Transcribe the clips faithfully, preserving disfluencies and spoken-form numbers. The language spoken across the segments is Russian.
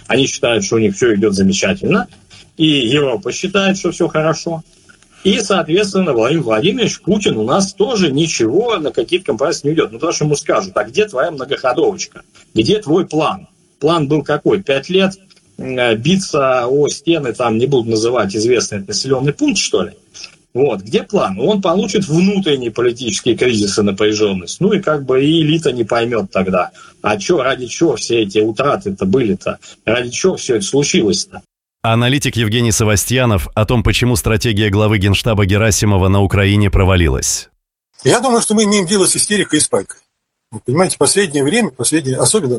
Они считают, что у них все идет замечательно, и Европа считает, что все хорошо. И, соответственно, Владимир Владимирович Путин у нас тоже ничего на какие-то компромиссы не ведет. Ну, потому что ему скажут, а где твоя многоходовочка? Где твой план? План был какой? Пять лет биться о стены, там не буду называть известный населенный пункт, что ли? Вот, где план? Он получит внутренние политические кризисы, напряженность. Ну и как бы и элита не поймет тогда, а чё, ради чего все эти утраты-то были-то? Ради чего все это случилось-то? Аналитик Евгений Савастьянов о том, почему стратегия главы Генштаба Герасимова на Украине провалилась. Я думаю, что мы имеем дело с истерикой и спайкой. Вы понимаете, последнее время, последнее, особенно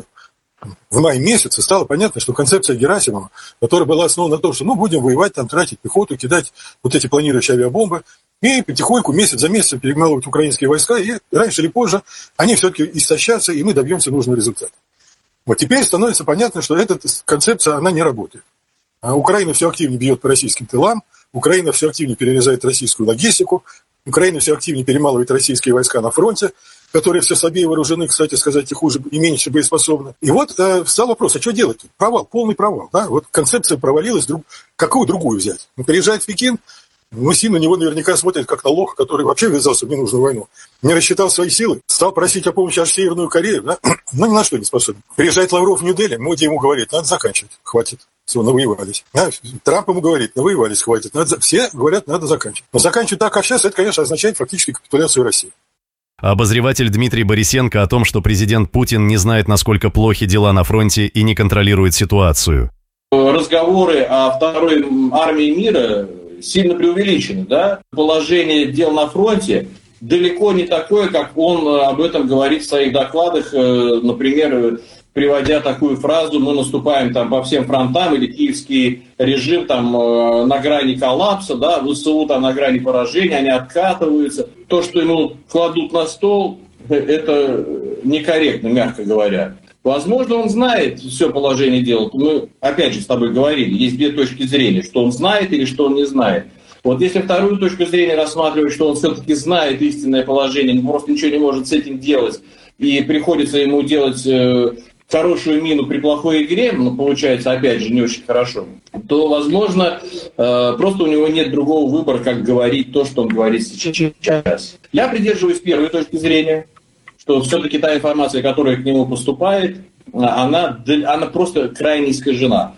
в мае месяце, стало понятно, что концепция Герасимова, которая была основана на том, что ну, будем воевать, там, тратить пехоту, кидать вот эти планирующие авиабомбы, и потихоньку, месяц за месяцем перегнать украинские войска, и раньше или позже они все-таки истощатся, и мы добьемся нужного результата. Вот теперь становится понятно, что эта концепция, она не работает. А Украина все активнее бьет по российским тылам, Украина все активнее перерезает российскую логистику, Украина все активнее перемалывает российские войска на фронте, которые все слабее вооружены, кстати сказать, и хуже, и меньше боеспособны. И вот э, встал вопрос, а что делать? Провал, полный провал. Да? Вот концепция провалилась, друг... какую другую взять? Ну, переезжать в Пекин, Мусин на него наверняка смотрит как на лоха, который вообще ввязался в ненужную войну. Не рассчитал свои силы, стал просить о помощи аж Северную Корею, да? Но ни на что не способен. Приезжает Лавров в Нью-Дели, Моди ему говорит, надо заканчивать, хватит. Все, навоевались. Да? Трамп ему говорит, навоевались, хватит. Надо... Все говорят, надо заканчивать. Но заканчивать так, как сейчас, это, конечно, означает фактически капитуляцию России. Обозреватель Дмитрий Борисенко о том, что президент Путин не знает, насколько плохи дела на фронте и не контролирует ситуацию. Разговоры о второй армии мира сильно преувеличены, да? Положение дел на фронте далеко не такое, как он об этом говорит в своих докладах, например, приводя такую фразу: мы наступаем там по всем фронтам, или киевский режим там на грани коллапса, да, ВСУ там на грани поражения, они откатываются. То, что ему кладут на стол, это некорректно, мягко говоря. Возможно, он знает все положение дел. Мы, опять же, с тобой говорили, есть две точки зрения, что он знает или что он не знает. Вот если вторую точку зрения рассматривать, что он все-таки знает истинное положение, но просто ничего не может с этим делать, и приходится ему делать э, хорошую мину при плохой игре, но получается, опять же, не очень хорошо, то, возможно, э, просто у него нет другого выбора, как говорить то, что он говорит сейчас. Я придерживаюсь первой точки зрения, что все-таки та информация, которая к нему поступает, она, она просто крайне искажена.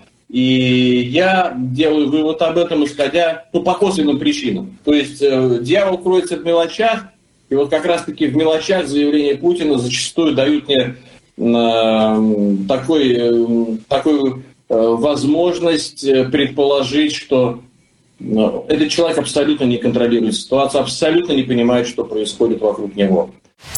И я делаю вывод об этом, исходя ну, по косвенным причинам. То есть э, дьявол кроется в мелочах, и вот как раз-таки в мелочах заявления Путина зачастую дают мне э, такой, э, такую э, возможность предположить, что э, этот человек абсолютно не контролирует ситуацию, абсолютно не понимает, что происходит вокруг него.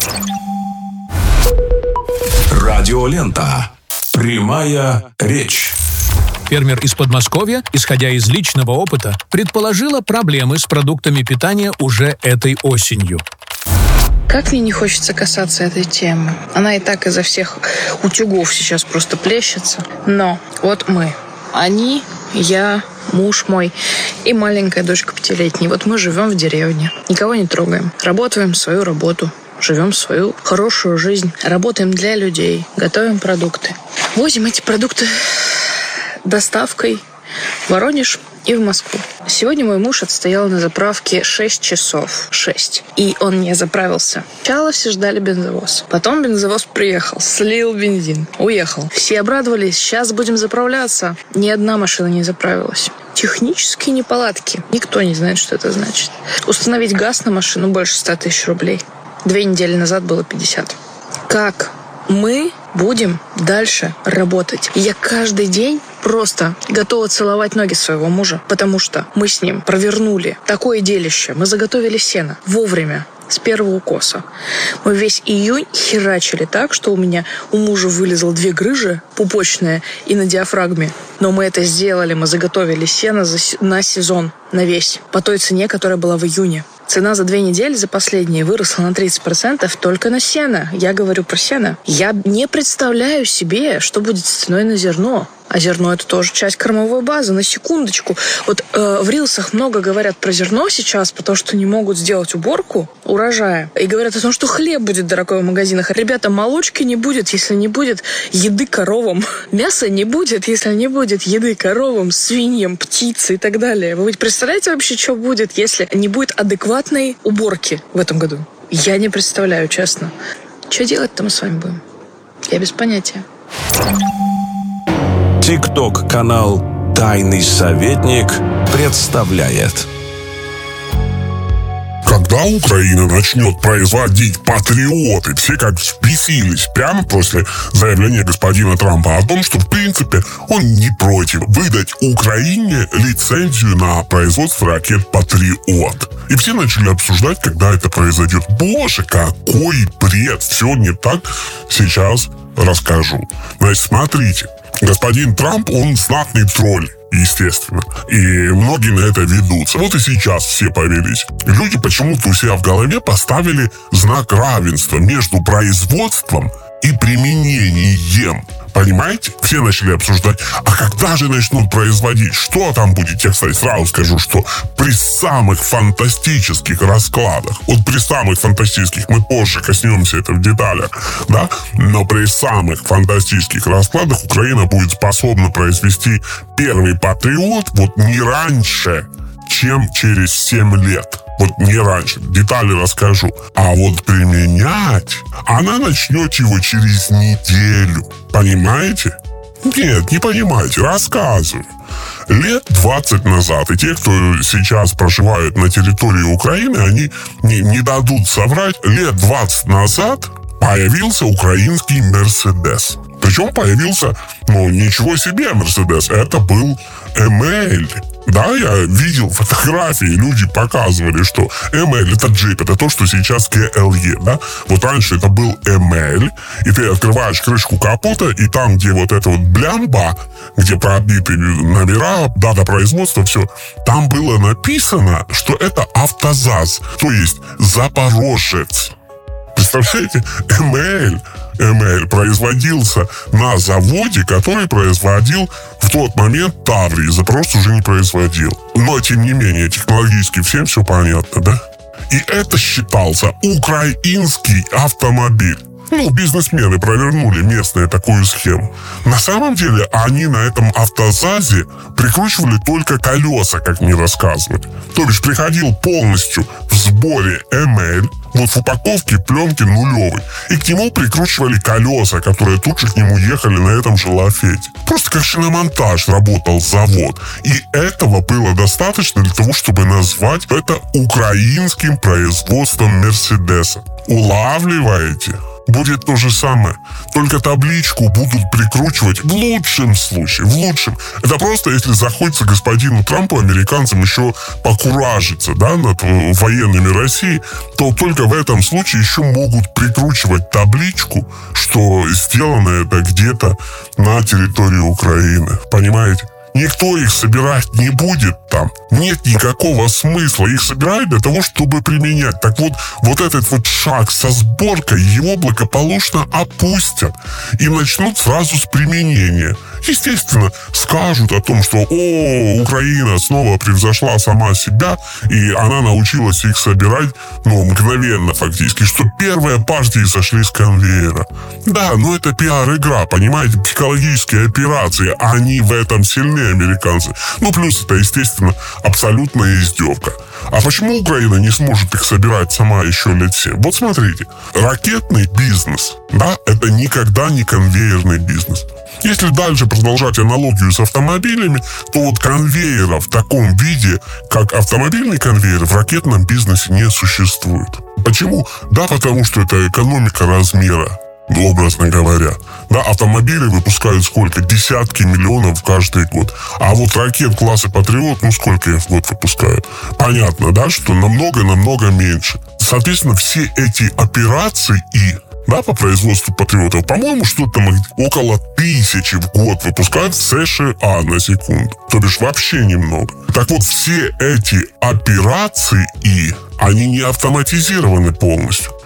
Радиолента. Прямая речь. Фермер из Подмосковья, исходя из личного опыта, предположила проблемы с продуктами питания уже этой осенью. Как мне не хочется касаться этой темы. Она и так изо всех утюгов сейчас просто плещется. Но вот мы, они, я, муж мой и маленькая дочка пятилетняя. Вот мы живем в деревне, никого не трогаем, работаем свою работу. Живем свою хорошую жизнь, работаем для людей, готовим продукты. Возим эти продукты доставкой в Воронеж и в Москву. Сегодня мой муж отстоял на заправке шесть часов. шесть. И он не заправился. Сначала все ждали бензовоз. Потом бензовоз приехал, слил бензин, уехал. Все обрадовались, сейчас будем заправляться. Ни одна машина не заправилась. Технические неполадки. Никто не знает, что это значит. Установить газ на машину больше ста тысяч рублей. Две недели назад было пятьдесят. Как мы будем дальше работать? Я каждый день просто готова целовать ноги своего мужа, потому что мы с ним провернули такое делище. Мы заготовили сено вовремя, с первого укоса. Мы весь июнь херачили так, что у меня у мужа вылезло две грыжи, пупочная и на диафрагме. Но мы это сделали, мы заготовили сено на сезон, на весь, по той цене, которая была в июне. Цена за две недели, за последние, выросла на тридцать процентов только на сено. Я говорю про сено. Я не представляю себе, что будет с ценой на зерно. А зерно – это тоже часть кормовой базы, на секундочку. Вот э, в рилсах много говорят про зерно сейчас, потому что не могут сделать уборку урожая. И говорят о том, что хлеб будет дорогой в магазинах. Ребята, молочки не будет, если не будет еды коровам. Мяса не будет, если не будет еды коровам, свиньям, птице и так далее. Вы ведь представляете вообще, что будет, если не будет адекватной уборки в этом году? Я не представляю, честно. Что делать-то мы с вами будем? Я без понятия. ТикТок-канал «Тайный советник» представляет. Когда Украина начнет производить патриоты, все как взбесились прямо после заявления господина Трампа о том, что, в принципе, он не против выдать Украине лицензию на производство ракет «Патриот». И все начали обсуждать, когда это произойдет. Боже, какой бред! Все не так. Сейчас расскажу. Значит, смотрите. Господин Трамп, он знатный тролль, естественно. И многие на это ведутся. Вот и сейчас все повелись. Люди почему-то у себя в голове поставили знак равенства между производством и применением. Понимаете? Все начали обсуждать, а когда же начнут производить? Что там будет? Я, кстати, сразу скажу, что при самых фантастических раскладах, вот при самых фантастических, мы позже коснемся это в деталях, да, но при самых фантастических раскладах Украина будет способна произвести первый патриот вот не раньше, чем через семь лет. Вот не раньше. Детали расскажу. А вот применять она начнет его через неделю. Понимаете? Нет, не понимаете. Рассказываю. Лет двадцать назад, и те, кто сейчас проживают на территории Украины, они не, не дадут соврать, лет двадцать назад появился украинский Мерседес. Причем появился, ну, ничего себе Мерседес. Это был эм эл. Да, я видел фотографии, люди показывали, что эм эл это джип, это то, что сейчас кей эл и, да. Вот раньше это был эм эл, и ты открываешь крышку капота, и там, где вот эта вот блямба, где пробиты номера, дата производства, все, там было написано, что это автозаз, то есть Запорожец. Представляете, эм эл, эм эл производился на заводе, который производил в тот момент Таврии. Запорожец уже не производил. Но, тем не менее, технологически всем все понятно, да? И это считался украинский автомобиль. Ну, бизнесмены провернули местные такую схему. На самом деле, они на этом автозазе прикручивали только колеса, как мне рассказывали. То бишь, приходил полностью в сборе эм эл, вот в упаковке пленки нулевой. И к нему прикручивали колеса, которые тут же к нему ехали на этом же лафете. Просто как шиномонтаж работал завод. И этого было достаточно для того, чтобы назвать это украинским производством Мерседеса. Улавливаете? Будет то же самое. Только табличку будут прикручивать в лучшем случае. В лучшем. Это просто, если захочется господину Трампу, американцам, еще покуражиться, да, над военными России, то только в этом случае еще могут прикручивать табличку, что сделано это где-то на территории Украины. Понимаете? Никто их собирать не будет там. Нет никакого смысла. Их собирают для того, чтобы применять. Так вот, вот этот вот шаг со сборкой, его благополучно опустят. И начнут сразу с применения. Естественно, скажут о том, что о, Украина снова превзошла сама себя, и она научилась их собирать, ну, мгновенно фактически, что первые партии сошли с конвейера. Да, но это пиар-игра, понимаете, психологические операции, они в этом сильны, американцы. Ну, плюс это, естественно, абсолютная издевка. А почему Украина не сможет их собирать сама еще лет семь? Вот смотрите, ракетный бизнес, да, это никогда не конвейерный бизнес. Если дальше продолжать аналогию с автомобилями, то вот конвейера в таком виде, как автомобильный конвейер, в ракетном бизнесе не существует. Почему? Да, потому что это экономика размера, образно говоря. Да, автомобили выпускают сколько? Десятки миллионов каждый год. А вот ракет класса «Патриот», ну сколько их в год выпускают? Понятно, да, что намного-намного меньше. Соответственно, все эти операции и да, по производству патриотов, по-моему, что-то там около тысячи в год выпускают в США, на секунду. То бишь вообще немного. Так вот, все эти операции, и они не автоматизированы полностью.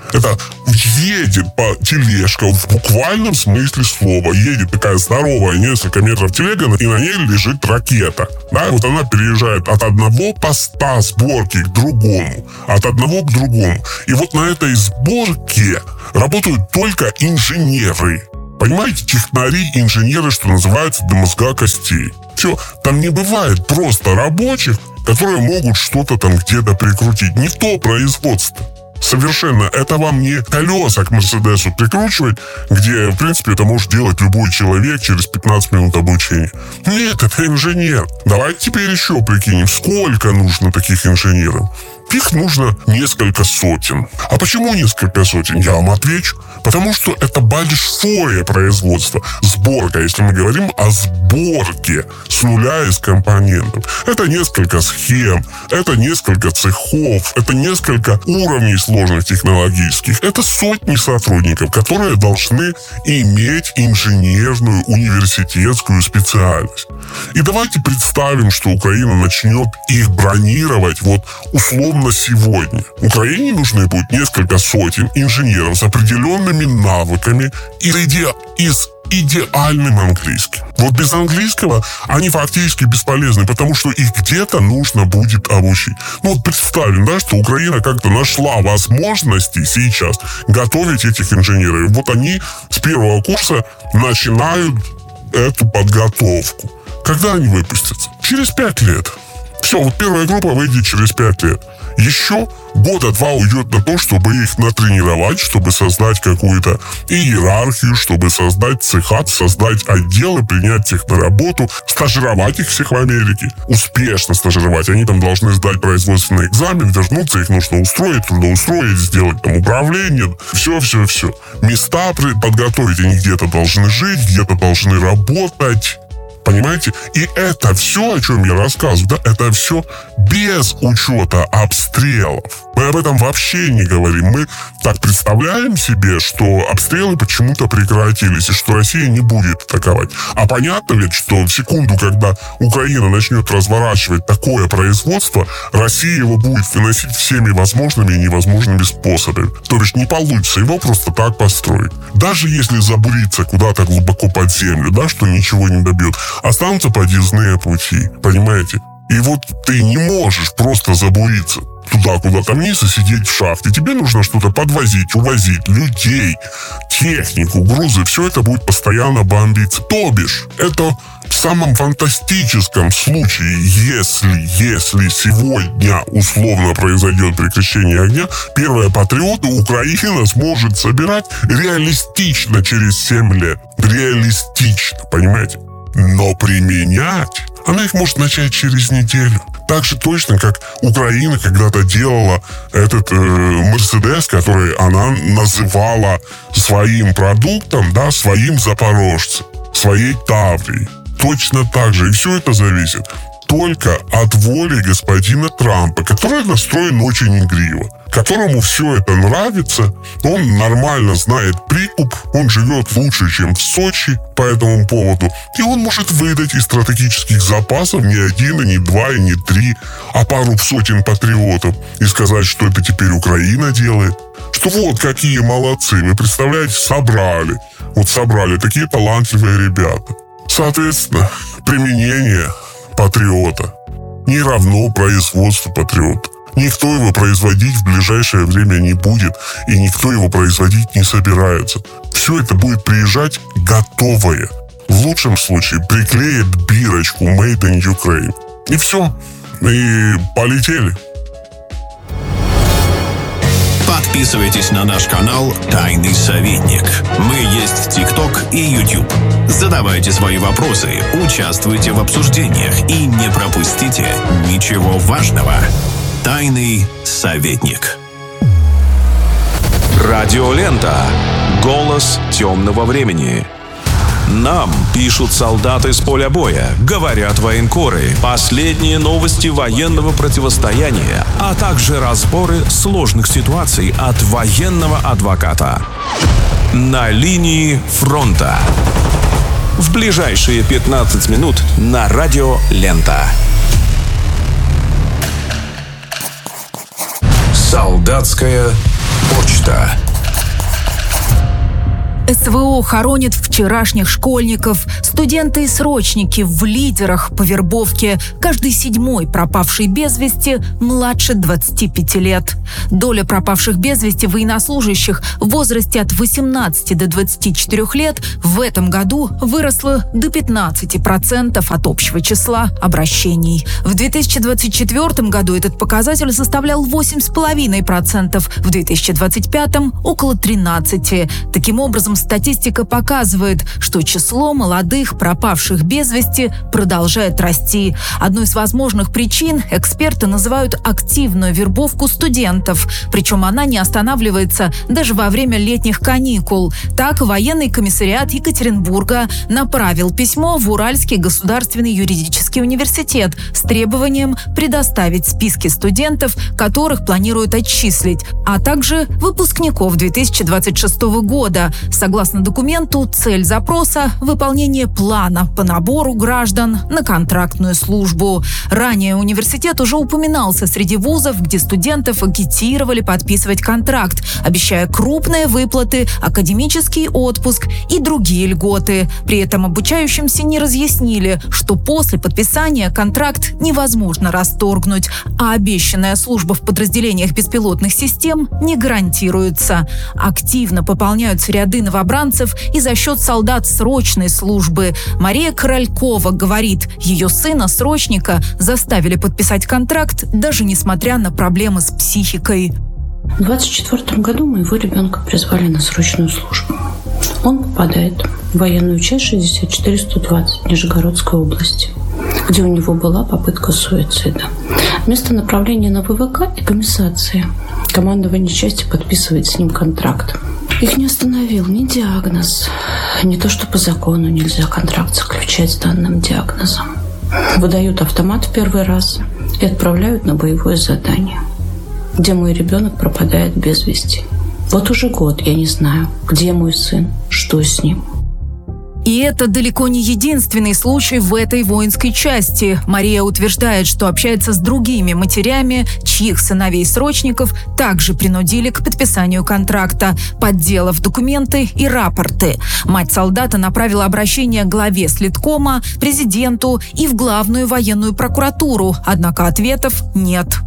Это едет по тележка в буквальном смысле слова. Едет такая здоровая, несколько метров телега, и на ней лежит ракета. Да, и вот она переезжает от одного поста сборки к другому. От одного к другому. И вот на этой сборке работают только инженеры. Понимаете, технари, инженеры, что называется, до мозга костей. Все, там не бывает просто рабочих, которые могут что-то там где-то прикрутить. Не то производство. Совершенно. Это вам не колеса к Мерседесу прикручивать, где, в принципе, это может делать любой человек через пятнадцать минут обучения. Нет, это инженер. Давайте теперь еще прикинем, сколько нужно таких инженеров. Их нужно несколько сотен. А почему несколько сотен? Я вам отвечу. Потому что это большое производство. Сборка, если мы говорим о сборке с нуля из компонентов. Это несколько схем, это несколько цехов, это несколько уровней сложных технологических. Это сотни сотрудников, которые должны иметь инженерную университетскую специальность. И давайте представим, что Украина начнет их бронировать вот условно сегодня. Украине нужны будет несколько сотен инженеров с определенными навыками и и с идеальным английским. Вот без английского они фактически бесполезны, потому что их где-то нужно будет обучить. Ну вот представим, да, что Украина как-то нашла возможности сейчас готовить этих инженеров. Вот они с первого курса начинают эту подготовку. Когда они выпустятся? Через пять лет. Все, вот первая группа выйдет через пять лет. Еще года два уйдет на то, чтобы их натренировать, чтобы создать какую-то иерархию, чтобы создать цеха, создать отделы, принять их на работу, стажировать их всех в Америке. Успешно стажировать. Они там должны сдать производственный экзамен, вернуться, их нужно устроить, трудоустроить, сделать там управление. Все-все-все. Места подготовить, они где-то должны жить, где-то должны работать. Понимаете? И это все, о чем я рассказываю, да, это все без учета обстрелов. Мы об этом вообще не говорим. Мы так представляем себе, что обстрелы почему-то прекратились, и что Россия не будет атаковать. А понятно ведь, что в секунду, когда Украина начнет разворачивать такое производство, Россия его будет выносить всеми возможными и невозможными способами. То есть не получится его просто так построить. Даже если забуриться куда-то глубоко под землю, да, что ничего не добьет, останутся подъездные пути, понимаете? И вот ты не можешь просто забуриться туда, куда-то вниз и сидеть в шахте. Тебе нужно что-то подвозить, увозить, людей, технику, грузы. Все это будет постоянно бомбиться. То бишь, это в самом фантастическом случае, если, если сегодня условно произойдет прекращение огня, первые патриоты Украина сможет собирать реалистично через семь лет. Реалистично, понимаете? Но применять она их может начать через неделю. Так же точно, как Украина когда-то делала этот э, Мерседес, который она называла своим продуктом, да, своим запорожцем, своей Таврией. Точно так же. И все это зависит только от воли господина Трампа, который настроен очень игриво, которому все это нравится, он нормально знает прикуп, он живет лучше, чем в Сочи по этому поводу, и он может выдать из стратегических запасов не один, и не два, и не три, а пару сотен патриотов и сказать, что это теперь Украина делает, что вот какие молодцы, вы представляете, собрали, вот собрали такие талантливые ребята. Соответственно, применение патриота не равно производству патриота. Никто его производить в ближайшее время не будет, и никто его производить не собирается. Все это будет приезжать готовое. В лучшем случае приклеят бирочку Made in Ukraine. И все. И полетели. Подписывайтесь на наш канал «Тайный советник». Мы есть в ТикТок и Ютуб. Задавайте свои вопросы, участвуйте в обсуждениях и не пропустите ничего важного. «Тайный советник». Радиолента. Голос темного времени. Нам пишут солдаты с поля боя, говорят военкоры, последние новости военного противостояния, а также разборы сложных ситуаций от военного адвоката. На линии фронта. В ближайшие пятнадцать минут на Радио Лента. Солдатская почта. «Лента». СВО хоронит вчерашних школьников, студенты и срочники в лидерах по вербовке. Каждый седьмой пропавший без вести младше двадцати пяти лет. Доля пропавших без вести военнослужащих в возрасте от восемнадцати до двадцати четырёх лет в этом году выросла до пятнадцати процентов от общего числа обращений. В две тысячи двадцать четвёртом году этот показатель составлял восемь целых пять десятых процента, в две тысячи двадцать пятом – около тринадцати процентов. Таким образом, статистика показывает, что число молодых пропавших без вести продолжает расти. Одной из возможных причин эксперты называют активную вербовку студентов. Причем она не останавливается даже во время летних каникул. Так, военный комиссариат Екатеринбурга направил письмо в Уральский государственный юридический университет с требованием предоставить списки студентов, которых планируют отчислить, а также выпускников две тысячи двадцать шестого года. Согласно документу, цель запроса – выполнение плана по набору граждан на контрактную службу. Ранее университет уже упоминался среди вузов, где студентов агитировали подписывать контракт, обещая крупные выплаты, академический отпуск и другие льготы. При этом обучающимся не разъяснили, что после подписания контракт невозможно расторгнуть, а обещанная служба в подразделениях беспилотных систем не гарантируется. Активно пополняются ряды новобранцев и за счет солдат срочной службы. Мария Королькова говорит, ее сына-срочника заставили подписать контракт, даже несмотря на проблемы с психикой. В двадцать четвёртом году моего ребенка призвали на срочную службу. Он попадает в военную часть шестьдесят четыре сто двадцать Нижегородской области, где у него была попытка суицида. Место направления на ВВК и комиссации. Командование части подписывает с ним контракт. Их не остановил ни диагноз, ни то, что по закону нельзя контракт заключать с данным диагнозом. Выдают автомат в первый раз и отправляют на боевое задание, где мой ребенок пропадает без вести. Вот уже год я не знаю, где мой сын, что с ним. И это далеко не единственный случай в этой воинской части. Мария утверждает, что общается с другими матерями, чьих сыновей-срочников также принудили к подписанию контракта, подделав документы и рапорты. Мать солдата направила обращение к главе Следкома, президенту и в главную военную прокуратуру, однако ответов нет.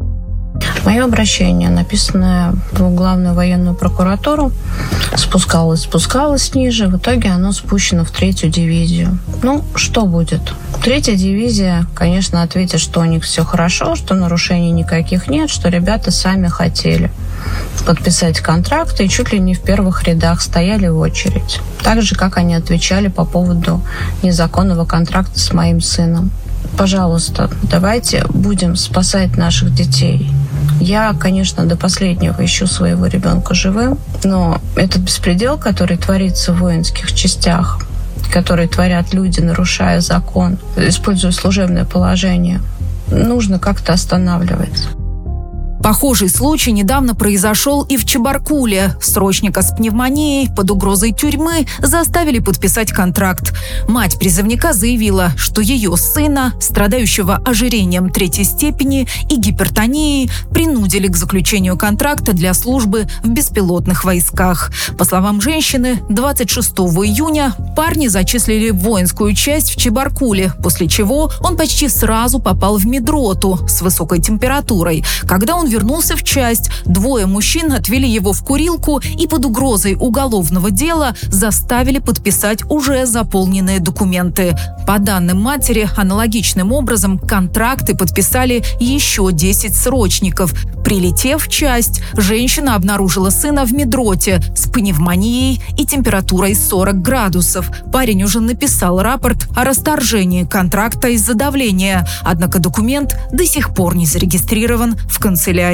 Мое обращение, написанное в главную военную прокуратуру, спускалось, спускалось ниже. В итоге оно спущено в третью дивизию. Ну, что будет? Третья дивизия, конечно, ответит, что у них все хорошо, что нарушений никаких нет, что ребята сами хотели подписать контракты и чуть ли не в первых рядах стояли в очередь. Так же, как они отвечали по поводу незаконного контракта с моим сыном. Пожалуйста, давайте будем спасать наших детей. Я, конечно, до последнего ищу своего ребенка живым, но этот беспредел, который творится в воинских частях, который творят люди, нарушая закон, используя служебное положение, нужно как-то останавливать. Похожий случай недавно произошел и в Чебаркуле. Срочника с пневмонией под угрозой тюрьмы заставили подписать контракт. Мать призывника заявила, что ее сына, страдающего ожирением третьей степени и гипертонией, принудили к заключению контракта для службы в беспилотных войсках. По словам женщины, двадцать шестого июня парня зачислили в воинскую часть в Чебаркуле, после чего он почти сразу попал в медроту с высокой температурой. Когда он вернулся в часть, двое мужчин отвели его в курилку и под угрозой уголовного дела заставили подписать уже заполненные документы. По данным матери, аналогичным образом контракты подписали еще десять срочников. Прилетев в часть, женщина обнаружила сына в медроте с пневмонией и температурой сорок градусов. Парень уже написал рапорт о расторжении контракта из-за давления, однако документ до сих пор не зарегистрирован в канцелярии.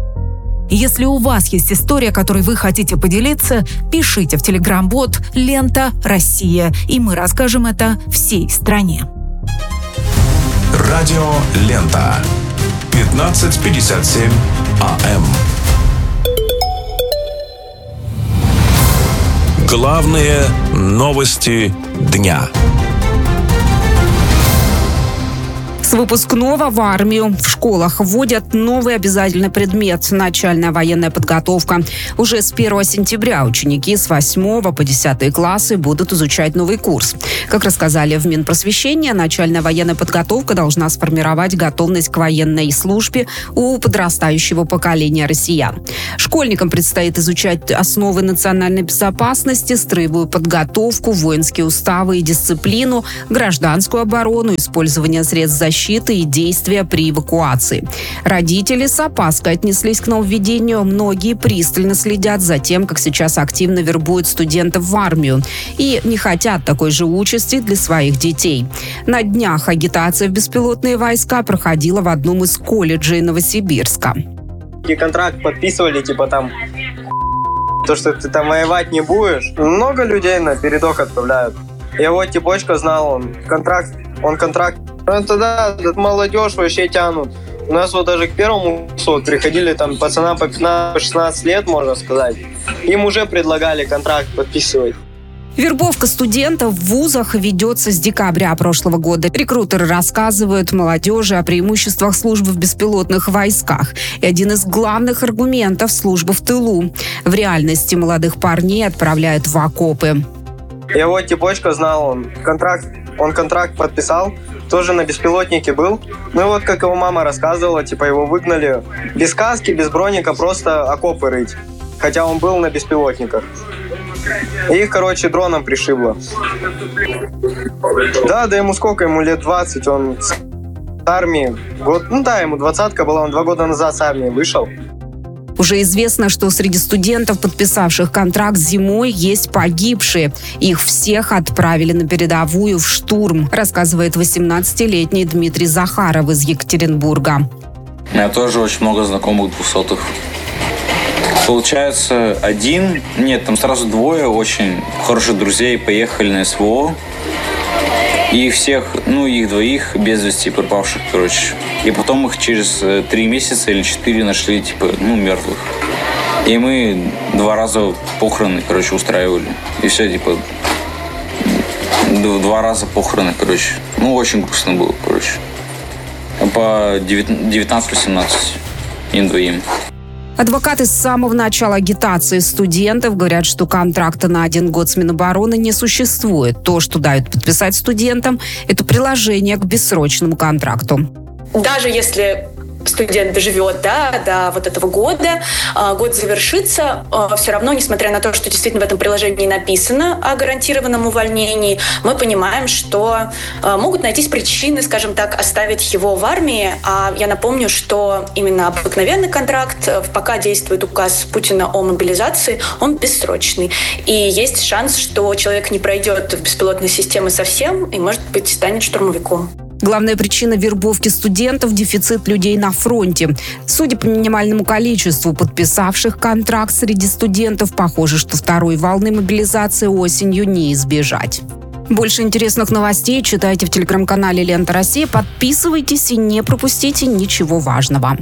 Если у вас есть история, которой вы хотите поделиться, пишите в телеграм-бот «Лента Россия», и мы расскажем это всей стране. Радио «Лента». пятнадцать пятьдесят семь АМ. Главные новости дня. С выпускного в армию в школах вводят новый обязательный предмет – начальная военная подготовка. Уже с первого сентября ученики с восьмого по десятый классы будут изучать новый курс. Как рассказали в Минпросвещении, начальная военная подготовка должна сформировать готовность к военной службе у подрастающего поколения россиян. Школьникам предстоит изучать основы национальной безопасности, строевую подготовку, воинские уставы и дисциплину, гражданскую оборону, использование средств защиты и действия при эвакуации. Родители с опаской отнеслись к нововведению. Многие пристально следят за тем, как сейчас активно вербуют студентов в армию и не хотят такой же участи для своих детей. На днях агитация в беспилотные войска проходила в одном из колледжей Новосибирска. И контракт подписывали, типа там то, что ты там воевать не будешь. Много людей на передок отправляют. Я вот Типочка знал, он контракт, он контракт. Это да, молодежь вообще тянут. У нас вот даже к первому курсу приходили там пацанам по пятнадцать-шестнадцать лет, можно сказать. Им уже предлагали контракт подписывать. Вербовка студентов в вузах ведется с декабря прошлого года. Рекрутеры рассказывают молодежи о преимуществах службы в беспилотных войсках. И один из главных аргументов – служба в тылу. В реальности молодых парней отправляют в окопы. Я вот Типочка знал, он контракт, он контракт подписал, тоже на беспилотнике был. Ну и вот, как его мама рассказывала, типа его выгнали без каски, без броника, просто окопы рыть. Хотя он был на беспилотниках. И их, короче, дроном пришибло. Да, да ему сколько? Ему лет двадцать, он с армии. Год, ну да, ему двадцатка была, он два года назад с армии вышел. Уже известно, что среди студентов, подписавших контракт зимой, есть погибшие. Их всех отправили на передовую в штурм, рассказывает восемнадцатилетний Дмитрий Захаров из Екатеринбурга. У меня тоже очень много знакомых двухсотых. Получается, один, нет, там сразу двое очень хороших друзей поехали на СВО. И всех, ну, их двоих без вести пропавших, короче. И потом их через три месяца или четыре нашли, типа, ну, мертвых. И мы два раза похороны, короче, устраивали. И все, типа, два раза похороны, короче. Ну, очень грустно было, короче. По девятнадцать-восемнадцать им двоим. Адвокаты с самого начала агитации студентов говорят, что контракта на один год с Минобороны не существует. То, что дают подписать студентам, это приложение к бессрочному контракту. Даже если студент доживет да, до вот этого года, год завершится, все равно, несмотря на то, что действительно в этом приложении написано о гарантированном увольнении, мы понимаем, что могут найтись причины, скажем так, оставить его в армии. А я напомню, что именно обыкновенный контракт, пока действует указ Путина о мобилизации, он бессрочный. И есть шанс, что человек не пройдет в беспилотные системы совсем и, может быть, станет штурмовиком. Главная причина вербовки студентов – дефицит людей на фронте. Судя по минимальному количеству подписавших контракт среди студентов, похоже, что второй волны мобилизации осенью не избежать. Больше интересных новостей читайте в телеграм-канале «Лента России». Подписывайтесь и не пропустите ничего важного.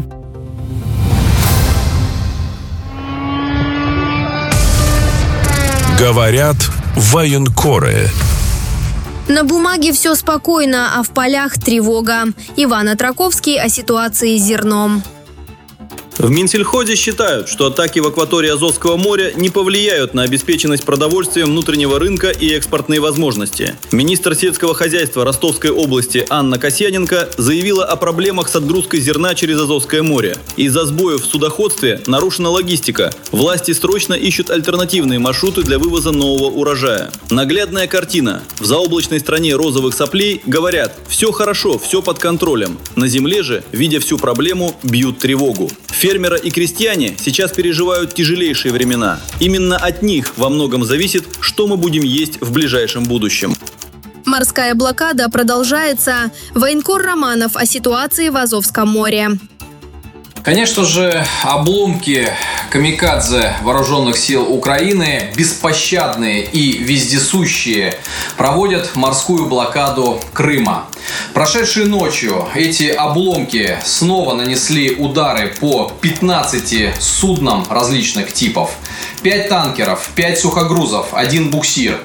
Говорят военкоры. На бумаге все спокойно, а в полях тревога. Иван Отраковский о ситуации с зерном. В Минсельхозе считают, что атаки в акватории Азовского моря не повлияют на обеспеченность продовольствием внутреннего рынка и экспортные возможности. Министр сельского хозяйства Ростовской области Анна Касьяненко заявила о проблемах с отгрузкой зерна через Азовское море. Из-за сбоев в судоходстве нарушена логистика. Власти срочно ищут альтернативные маршруты для вывоза нового урожая. Наглядная картина. В заоблачной стране розовых соплей говорят: все хорошо, все под контролем. На земле же, видя всю проблему, бьют тревогу. Фермеры и крестьяне сейчас переживают тяжелейшие времена. Именно от них во многом зависит, что мы будем есть в ближайшем будущем. Морская блокада продолжается. Военкор Романов о ситуации в Азовском море. Конечно же, обломки камикадзе вооруженных сил Украины, беспощадные и вездесущие, проводят морскую блокаду Крыма. Прошедшей ночью эти обломки снова нанесли удары по пятнадцати суднам различных типов. пять танкеров, пять сухогрузов, один буксир.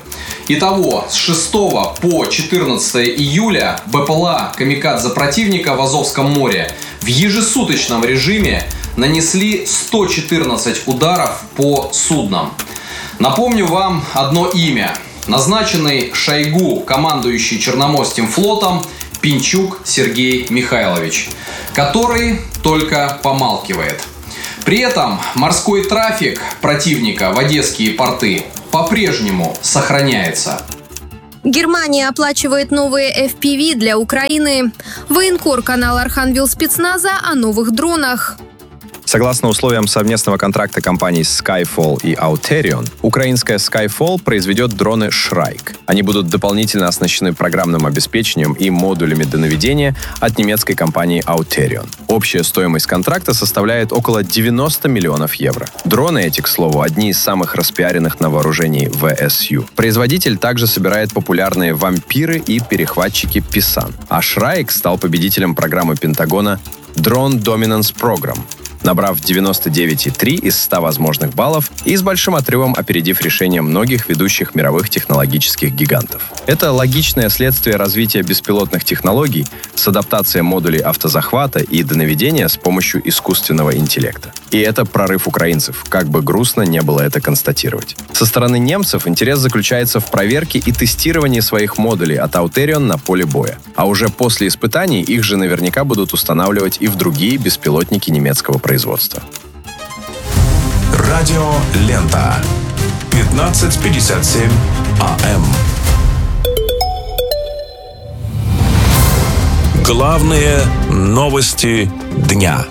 Итого, с шестого по четырнадцатое июля БПЛА «Камикадзе» противника в Азовском море в ежесуточном режиме нанесли сто четырнадцать ударов по суднам. Напомню вам одно имя. Назначенный Шойгу, командующий Черноморским флотом, Пинчук Сергей Михайлович, который только помалкивает. При этом морской трафик противника в одесские порты по-прежнему сохраняется. Германия оплачивает новые эф пи ви для Украины. Военкор канал Архангел спецназа о новых дронах. Согласно условиям совместного контракта компаний Skyfall и Auterion, украинская Skyfall произведет дроны Shrike. Они будут дополнительно оснащены программным обеспечением и модулями донаведения от немецкой компании Auterion. Общая стоимость контракта составляет около девяносто миллионов евро. Дроны эти, к слову, одни из самых распиаренных на вооружении вэ эс ю. Производитель также собирает популярные вампиры и перехватчики Pisan. А Shrike стал победителем программы Пентагона Drone Dominance Program, набрав девяносто девять и три из ста возможных баллов и с большим отрывом опередив решение многих ведущих мировых технологических гигантов. Это логичное следствие развития беспилотных технологий с адаптацией модулей автозахвата и донаведения с помощью искусственного интеллекта. И это прорыв украинцев, как бы грустно не было это констатировать. Со стороны немцев интерес заключается в проверке и тестировании своих модулей от Auterion на поле боя. А уже после испытаний их же наверняка будут устанавливать и в другие беспилотники немецкого производства. Радио Лента. пятнадцать пятьдесят семь АМ. Главные новости дня.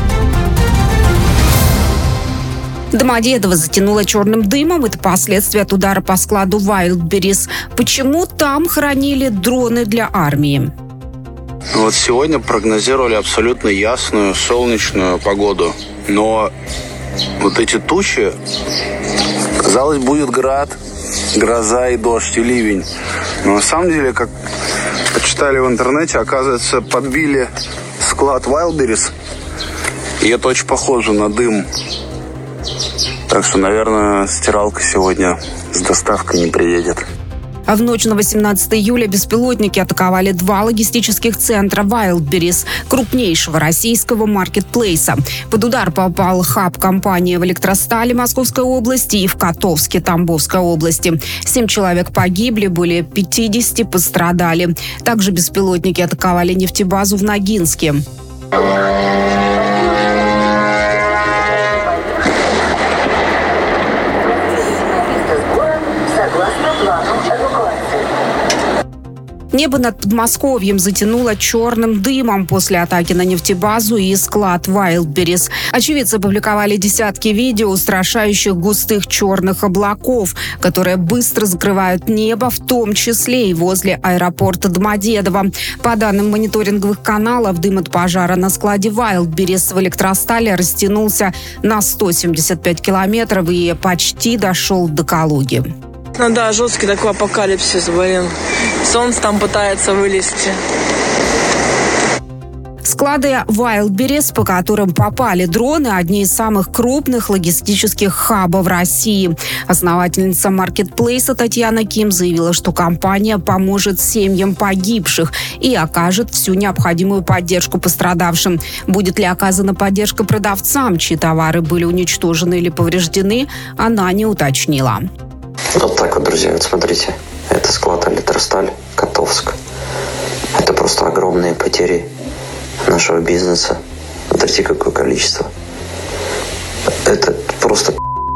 Домодедово затянуло черным дымом. Это последствия от удара по складу Wildberries. Почему там хранили дроны для армии? Вот сегодня прогнозировали абсолютно ясную солнечную погоду. Но вот эти тучи, казалось, будет град, гроза и дождь, и ливень. Но на самом деле, как почитали в интернете, оказывается, подбили склад Wildberries. И это очень похоже на дым. Так что, наверное, стиралка сегодня с доставкой не приедет. А в ночь на восемнадцатое июля беспилотники атаковали два логистических центра Wildberries, крупнейшего российского маркетплейса. Под удар попал хаб компании в Электростале Московской области и в Котовске Тамбовской области. Семь человек погибли, более пятьдесят пострадали. Также беспилотники атаковали нефтебазу в Ногинске. Небо над Подмосковьем затянуло черным дымом после атаки на нефтебазу и склад Wildberries. Очевидцы опубликовали десятки видео устрашающих густых черных облаков, которые быстро закрывают небо, в том числе и возле аэропорта Домодедово. По данным мониторинговых каналов, дым от пожара на складе Wildberries в Электростале растянулся на сто семьдесят пять километров и почти дошел до Калуги. Ну да, жесткий такой апокалипсис, блин. Солнце там пытается вылезти. Склады Wildberries, по которым попали дроны, одни из самых крупных логистических хабов России. Основательница маркетплейса Татьяна Ким заявила, что компания поможет семьям погибших и окажет всю необходимую поддержку пострадавшим. Будет ли оказана поддержка продавцам, чьи товары были уничтожены или повреждены, она не уточнила. Вот так вот, друзья, вот смотрите. Это склад Электросталь, Котовск. Это просто огромные потери нашего бизнеса. Смотрите, какое количество. Это просто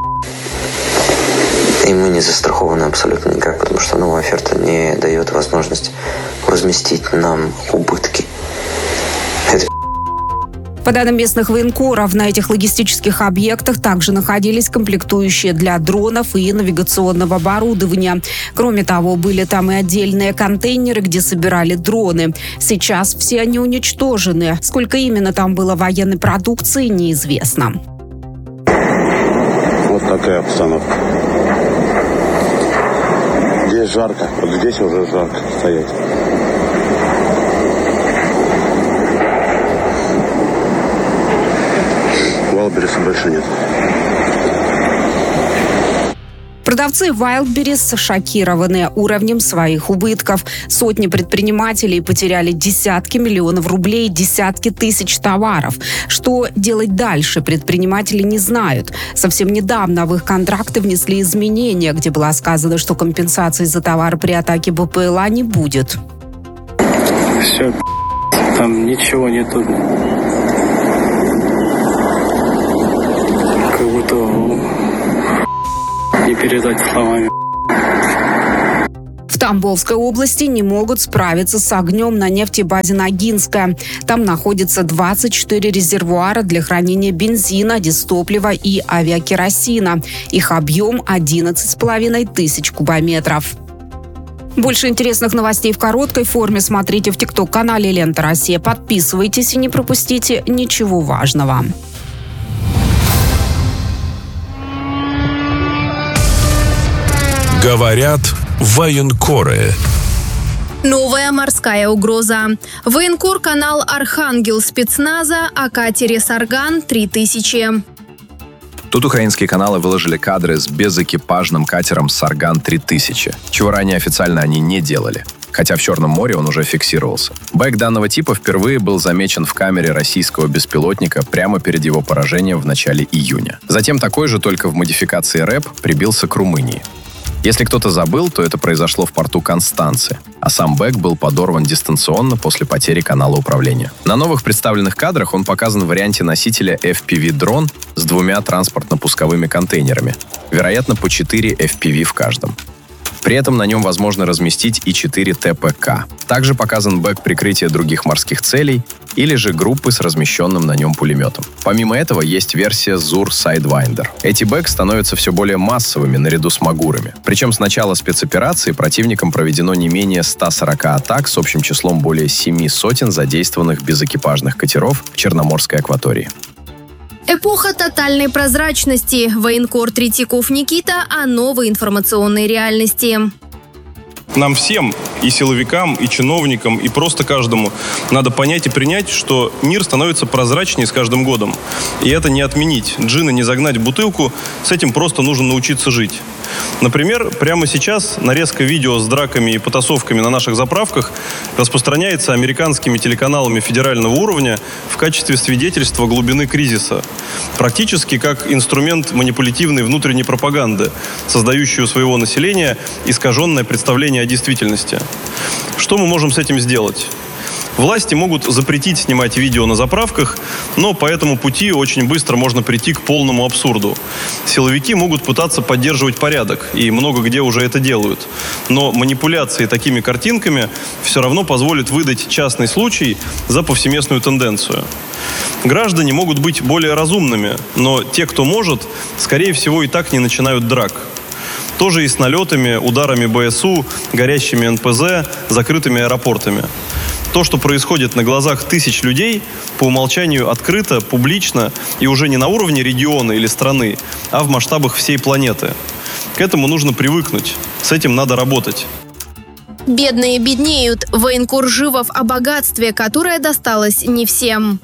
и мы не застрахованы абсолютно никак, потому что новая оферта не дает возможность возместить нам убытки. Это По данным местных военкоров, на этих логистических объектах также находились комплектующие для дронов и навигационного оборудования. Кроме того, были там и отдельные контейнеры, где собирали дроны. Сейчас все они уничтожены. Сколько именно там было военной продукции, неизвестно. Вот такая обстановка. Здесь жарко. Вот здесь уже жарко стоять. Wildberries больше нет. Продавцы Wildberries шокированы уровнем своих убытков. Сотни предпринимателей потеряли десятки миллионов рублей, десятки тысяч товаров. Что делать дальше, предприниматели не знают. Совсем недавно в их контракты внесли изменения, где было сказано, что компенсации за товар при атаке БПЛА не будет. Все, там ничего нету. Как будто не передать словами. В Тамбовской области не могут справиться с огнем на нефтебазе Ногинская. Там находится двадцать четыре резервуара для хранения бензина, дистоплива и авиакеросина. Их объем одиннадцать с половиной тысяч кубометров. Больше интересных новостей в короткой форме смотрите в ТикТок-канале «Лента Россия». Подписывайтесь и не пропустите ничего важного. Говорят военкоры. Новая морская угроза. Военкор канал «Архангел» спецназа о катере «Сарган» три тысячи. Тут украинские каналы выложили кадры с безэкипажным катером «Сарган три тысячи», чего ранее официально они не делали. Хотя в Черном море он уже фиксировался. Бэк данного типа впервые был замечен в камере российского беспилотника прямо перед его поражением в начале июня. Затем такой же, только в модификации РЭП, прибился к Румынии. Если кто-то забыл, то это произошло в порту Констанцы, а сам Бэк был подорван дистанционно после потери канала управления. На новых представленных кадрах он показан в варианте носителя эф пи ви-дрон с двумя транспортно-пусковыми контейнерами, вероятно, по четыре эф пи ви в каждом. При этом на нем возможно разместить и четыре тэ пэ ка. Также показан бэк прикрытия других морских целей или же группы с размещенным на нем пулеметом. Помимо этого есть версия Zur Sidewinder. Эти бэк становятся все более массовыми наряду с Магурами. Причем с начала спецоперации противником проведено не менее ста сорока атак с общим числом более семи сотен задействованных безэкипажных катеров в Черноморской акватории. Эпоха тотальной прозрачности. Военкор Третьяков Никита о новой информационной реальности. Нам всем, и силовикам, и чиновникам, и просто каждому, надо понять и принять, что мир становится прозрачнее с каждым годом. И это не отменить. Джина не загнать в бутылку, с этим просто нужно научиться жить. Например, прямо сейчас нарезка видео с драками и потасовками на наших заправках распространяется американскими телеканалами федерального уровня в качестве свидетельства глубины кризиса. Практически как инструмент манипулятивной внутренней пропаганды, создающей у своего населения искаженное представление о действительности. Что мы можем с этим сделать? Власти могут запретить снимать видео на заправках, но по этому пути очень быстро можно прийти к полному абсурду. Силовики могут пытаться поддерживать порядок, и много где уже это делают. Но манипуляции такими картинками все равно позволят выдать частный случай за повсеместную тенденцию. Граждане могут быть более разумными, но те, кто может, скорее всего, и так не начинают драк. Тоже и с налетами, ударами бэ эс у, горящими эн пэ зэ, закрытыми аэропортами. То, что происходит на глазах тысяч людей, по умолчанию открыто, публично и уже не на уровне региона или страны, а в масштабах всей планеты. К этому нужно привыкнуть. С этим надо работать. Бедные беднеют. Военкор Живов о богатстве, которое досталось не всем.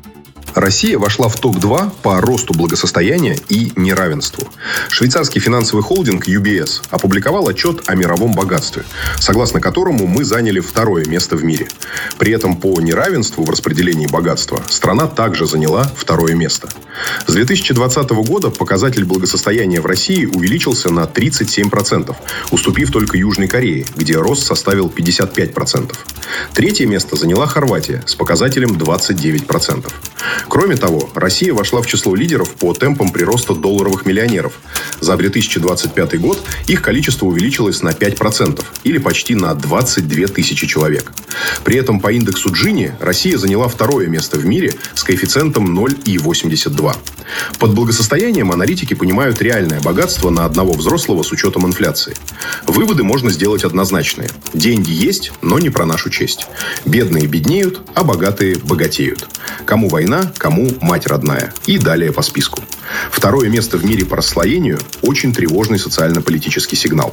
Россия вошла в топ два по росту благосостояния и неравенству. Швейцарский финансовый холдинг ю би эс опубликовал отчет о мировом богатстве, согласно которому мы заняли второе место в мире. При этом по неравенству в распределении богатства страна также заняла второе место. С две тысячи двадцатого года показатель благосостояния в России увеличился на тридцать семь процентов, уступив только Южной Корее, где рост составил пятьдесят пять процентов. Третье место заняла Хорватия с показателем двадцать девять процентов. Кроме того, Россия вошла в число лидеров по темпам прироста долларовых миллионеров. За две тысячи двадцать пятый год их количество увеличилось на пять процентов, или почти на двадцать две тысячи человек. При этом по индексу Джини Россия заняла второе место в мире с коэффициентом ноль целых восемьдесят два. Под благосостоянием аналитики понимают реальное богатство на одного взрослого с учетом инфляции. Выводы можно сделать однозначные. Деньги есть, но не про нашу честь. Бедные беднеют, а богатые богатеют. Кому война, кому мать родная. И далее по списку. Второе место в мире по расслоению – очень тревожный социально-политический сигнал.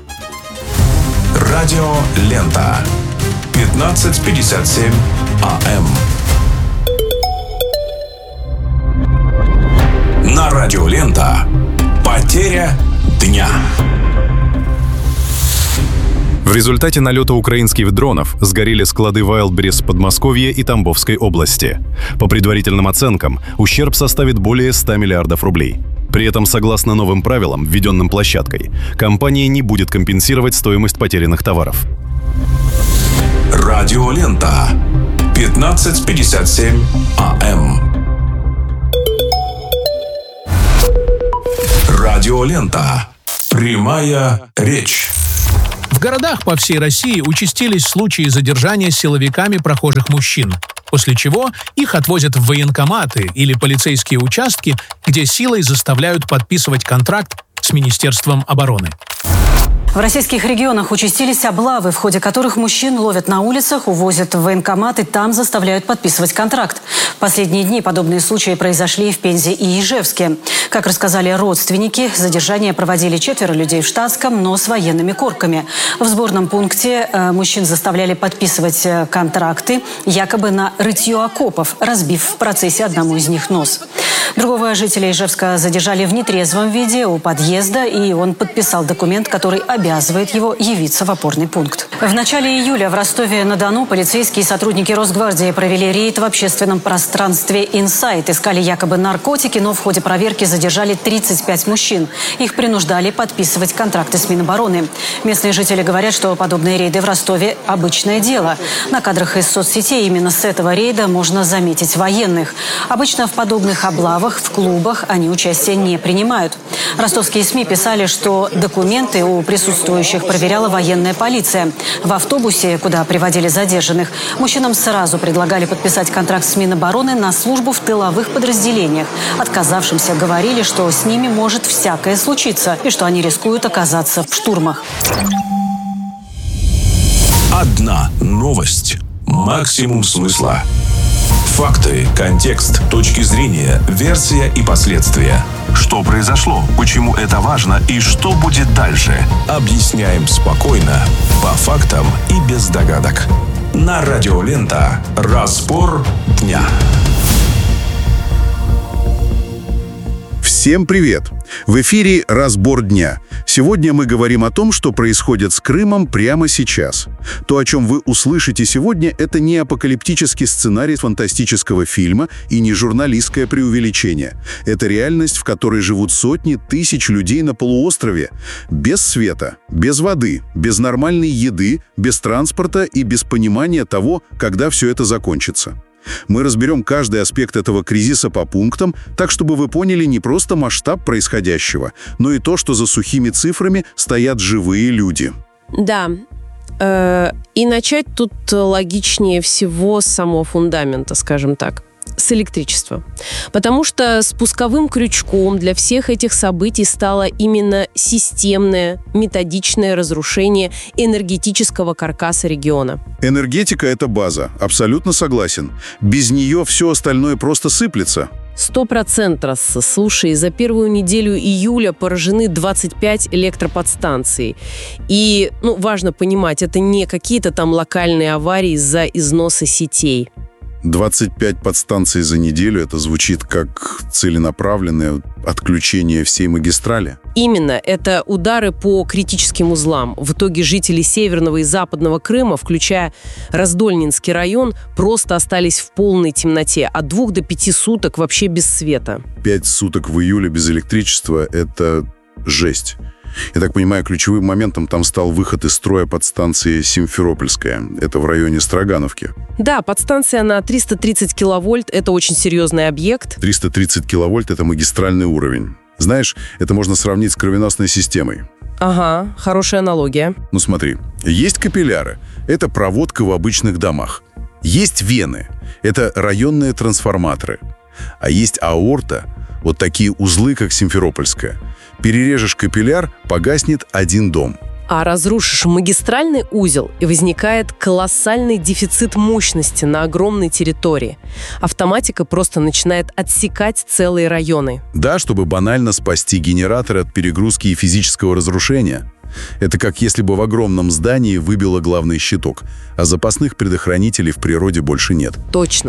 Радио «Лента». пятнадцать пятьдесят семь а эм. На радио «Лента». Потеря дня. дня. В результате налета украинских дронов сгорели склады Wildberries Подмосковья и Тамбовской области. По предварительным оценкам, ущерб составит более ста миллиардов рублей. При этом, согласно новым правилам, введенным площадкой, компания не будет компенсировать стоимость потерянных товаров. Радиолента. пятнадцать пятьдесят семь АМ. Радиолента. Прямая речь. В городах по всей России участились случаи задержания силовиками прохожих мужчин, после чего их отвозят в военкоматы или полицейские участки, где силой заставляют подписывать контракт с Министерством обороны. В российских регионах участились облавы, в ходе которых мужчин ловят на улицах, увозят в военкомат и там заставляют подписывать контракт. В последние дни подобные случаи произошли и в Пензе, и Ижевске. Как рассказали родственники, задержание проводили четверо людей в штатском, но с военными корками. В сборном пункте э, мужчин заставляли подписывать э, контракты, якобы на рытье окопов, разбив в процессе одному из них нос. Другого жителя Ижевска задержали в нетрезвом виде у подъезда, и он подписал документ, который обязывает его явиться в опорный пункт. В начале июля в Ростове-на-Дону полицейские и сотрудники Росгвардии провели рейд в общественном пространстве «Инсайт». Искали якобы наркотики, но в ходе проверки задержали тридцать пять мужчин. Их принуждали подписывать контракты с Минобороны. Местные жители говорят, что подобные рейды в Ростове – обычное дело. На кадрах из соцсетей именно с этого рейда можно заметить военных. Обычно в подобных облавах в клубах они участие не принимают. Ростовские СМИ писали, что документы у присутствующих проверяла военная полиция. В автобусе, куда приводили задержанных, мужчинам сразу предлагали подписать контракт с Минобороны на службу в тыловых подразделениях. Отказавшимся говорили, что с ними может всякое случиться и что они рискуют оказаться в штурмах. Одна новость. Максимум смысла. Факты, контекст, точки зрения, версия и последствия. Что произошло, почему это важно и что будет дальше. Объясняем спокойно, по фактам и без догадок. На Радиолента. Разбор дня. Всем привет! В эфире «Разбор дня». Сегодня мы говорим о том, что происходит с Крымом прямо сейчас. То, о чем вы услышите сегодня, это не апокалиптический сценарий фантастического фильма и не журналистское преувеличение. Это реальность, в которой живут сотни тысяч людей на полуострове. Без света, без воды, без нормальной еды, без транспорта и без понимания того, когда все это закончится. Мы разберем каждый аспект этого кризиса по пунктам, так чтобы вы поняли не просто масштаб происходящего, но и то, что за сухими цифрами стоят живые люди. Да, э, и начать тут логичнее всего с самого фундамента, скажем так, с электричества. Потому что спусковым крючком для всех этих событий стало именно системное, методичное разрушение энергетического каркаса региона. Энергетика – это база, абсолютно согласен. Без нее все остальное просто сыплется. Сто процентов. Слушай, за первую неделю июля поражены двадцать пять электроподстанций. И, ну, важно понимать, это не какие-то там локальные аварии из-за износа сетей. двадцать пять подстанций за неделю – это звучит как целенаправленное отключение всей магистрали. Именно. Это удары по критическим узлам. В итоге жители Северного и Западного Крыма, включая Раздольнинский район, просто остались в полной темноте. От двух до пяти суток вообще без света. Пять суток в июле без электричества – это жесть. Я так понимаю, ключевым моментом там стал выход из строя подстанции Симферопольская. Это в районе Строгановки. Да, подстанция на триста тридцать киловольт – это очень серьезный объект. триста тридцать киловольт – это магистральный уровень. Знаешь, это можно сравнить с кровеносной системой. Ага, хорошая аналогия. Ну смотри, есть капилляры – это проводка в обычных домах. Есть вены – это районные трансформаторы. А есть аорта – вот такие узлы, как Симферопольская. Перережешь капилляр – погаснет один дом. А разрушишь магистральный узел, и возникает колоссальный дефицит мощности на огромной территории. Автоматика просто начинает отсекать целые районы. Да, чтобы банально спасти генераторы от перегрузки и физического разрушения. Это как если бы в огромном здании выбило главный щиток, а запасных предохранителей в природе больше нет. Точно.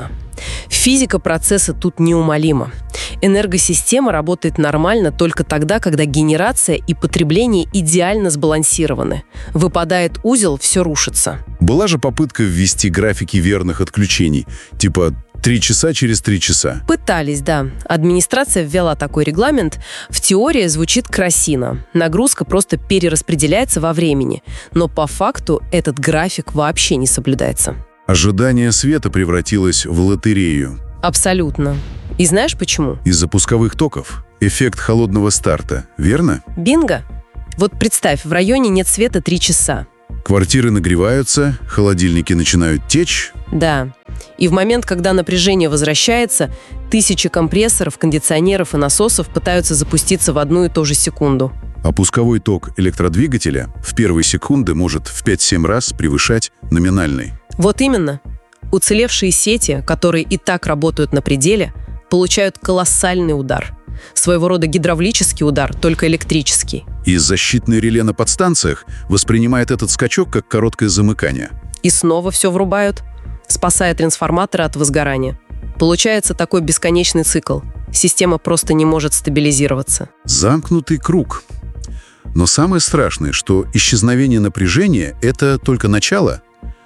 Физика процесса тут неумолима. Энергосистема работает нормально только тогда, когда генерация и потребление идеально сбалансированы. Выпадает узел, все рушится. Была же попытка ввести графики верных отключений, типа три часа через три часа. Пытались, да. Администрация ввела такой регламент. В теории звучит красиво. Нагрузка просто перераспределяется во времени. Но по факту этот график вообще не соблюдается. Ожидание света превратилось в лотерею. Абсолютно. И знаешь почему? Из-за пусковых токов. Эффект холодного старта, верно? Бинго. Вот представь, в районе нет света три часа. Квартиры нагреваются, холодильники начинают течь. Да. И в момент, когда напряжение возвращается, тысячи компрессоров, кондиционеров и насосов пытаются запуститься в одну и ту же секунду. А пусковой ток электродвигателя в первые секунды может в пять-семь раз превышать номинальный. Вот именно. Уцелевшие сети, которые и так работают на пределе, получают колоссальный удар. Своего рода гидравлический удар, только электрический. И защитное реле на подстанциях воспринимает этот скачок как короткое замыкание. И снова все врубают, спасая трансформаторы от возгорания. Получается такой бесконечный цикл. Система просто не может стабилизироваться. Замкнутый круг. Но самое страшное, что исчезновение напряжения – это только начало.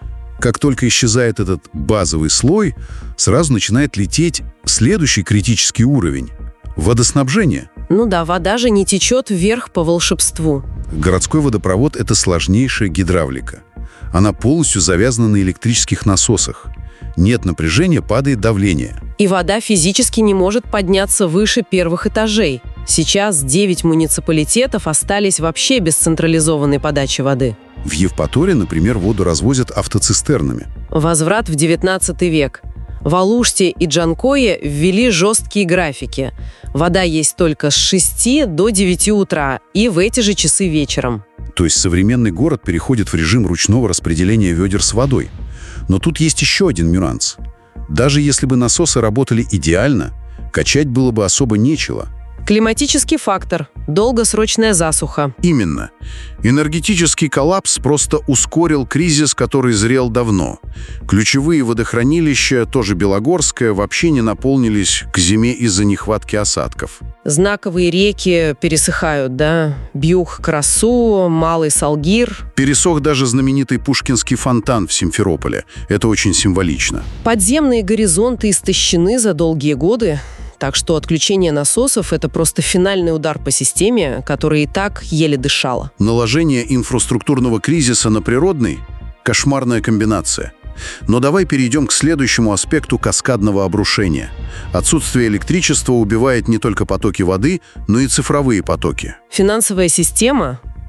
Как только исчезает этот базовый слой, сразу начинает лететь следующий критический уровень – водоснабжение. Ну да, вода же не течет вверх по волшебству. Городской водопровод – это сложнейшая гидравлика. Она полностью завязана на электрических насосах. Нет напряжения, падает давление. И вода физически не может подняться выше первых этажей. Сейчас девять муниципалитетов остались вообще без централизованной подачи воды. В Евпатории, например, воду развозят автоцистернами. Возврат в девятнадцатый век. В Алуште и Джанкое ввели жесткие графики. Вода есть только с шести до девяти утра и в эти же часы вечером. То есть современный город переходит в режим ручного распределения ведер с водой. Но тут есть еще один нюанс. Даже если бы насосы работали идеально, качать было бы особо нечего. Климатический фактор. Долгосрочная засуха. Именно. Энергетический коллапс просто ускорил кризис, который зрел давно. Ключевые водохранилища, тоже Белогорское, вообще не наполнились к зиме из-за нехватки осадков. Знаковые реки пересыхают, да? Бьюх-Красу, Малый Салгир. Пересох даже знаменитый Пушкинский фонтан в Симферополе. Это очень символично. Подземные горизонты истощены за долгие годы. Так что отключение насосов – это просто финальный удар по системе, которая и так еле дышала. Наложение инфраструктурного кризиса на природный – кошмарная комбинация. Но давай перейдем к следующему аспекту каскадного обрушения. Отсутствие электричества убивает не только потоки воды, но и цифровые потоки. Финансовая система –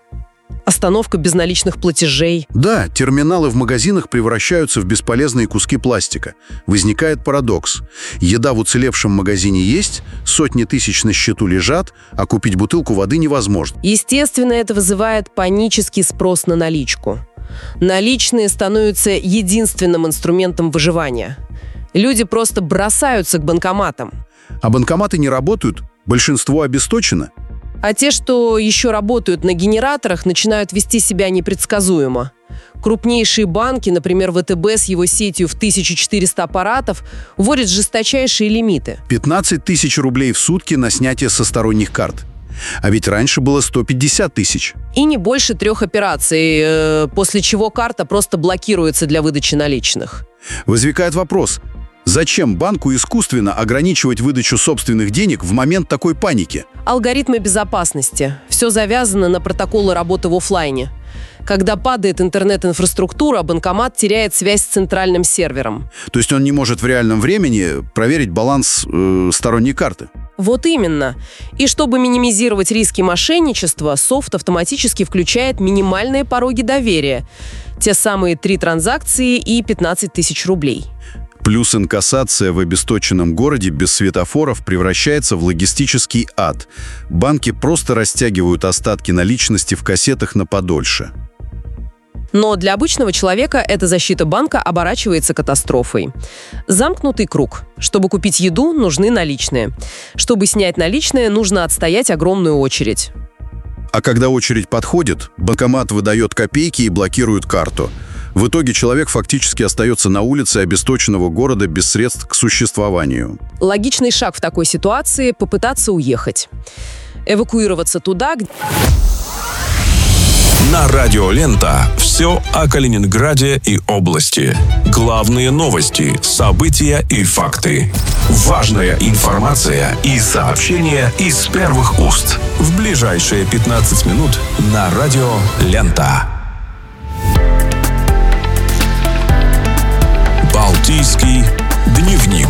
остановка безналичных платежей. Да, терминалы в магазинах превращаются в бесполезные куски пластика. Возникает парадокс. Еда в уцелевшем магазине есть, сотни тысяч на счету лежат, а купить бутылку воды невозможно. Естественно, это вызывает панический спрос на наличку. Наличные становятся единственным инструментом выживания. Люди просто бросаются к банкоматам. А банкоматы не работают, большинство обесточено. А те, что еще работают на генераторах, начинают вести себя непредсказуемо. Крупнейшие банки, например, вэ тэ бэ с его сетью в тысячу четыреста аппаратов, вводят жесточайшие лимиты. пятнадцать тысяч рублей в сутки на снятие со сторонних карт. А ведь раньше было сто пятьдесят тысяч. И не больше трех операций, после чего карта просто блокируется для выдачи наличных. Возникает вопрос. Зачем банку искусственно ограничивать выдачу собственных денег в момент такой паники? Алгоритмы безопасности. Все завязано на протоколы работы в офлайне. Когда падает интернет-инфраструктура, банкомат теряет связь с центральным сервером. То есть он не может в реальном времени проверить баланс э, сторонней карты? Вот именно. И чтобы минимизировать риски мошенничества, софт автоматически включает минимальные пороги доверия. Те самые три транзакции и пятнадцать тысяч рублей. Плюс инкассация в обесточенном городе без светофоров превращается в логистический ад. Банки просто растягивают остатки наличности в кассетах на подольше. Но для обычного человека эта защита банка оборачивается катастрофой. Замкнутый круг. Чтобы купить еду, нужны наличные. Чтобы снять наличные, нужно отстоять огромную очередь. А когда очередь подходит, банкомат выдает копейки и блокирует карту. В итоге человек фактически остается на улице обесточенного города без средств к существованию. Логичный шаг в такой ситуации – попытаться уехать. Эвакуироваться туда, где... На Радио Лента все о Калининграде и области. Главные новости, события и факты. Важная информация и сообщения из первых уст. В ближайшие пятнадцать минут на Радио Лента. Балтийский дневник.